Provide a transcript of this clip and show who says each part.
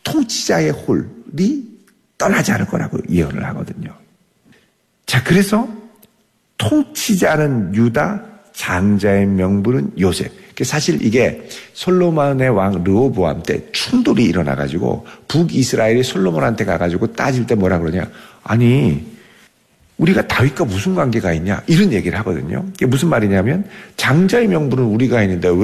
Speaker 1: 통치자의 홀이 떠나지 않을 거라고 예언을 하거든요. 자, 그래서 통치자는 유다, 장자의 명분은 요셉. 사실 이게 솔로몬의 왕 르호보암 때 충돌이 일어나가지고 북이스라엘이 솔로몬한테 가가지고 따질 때 뭐라 그러냐. 아니, 우리가 다윗과 무슨 관계가 있냐? 이런 얘기를 하거든요. 이게 무슨 말이냐면 장자의 명분은 우리가 있는데 왜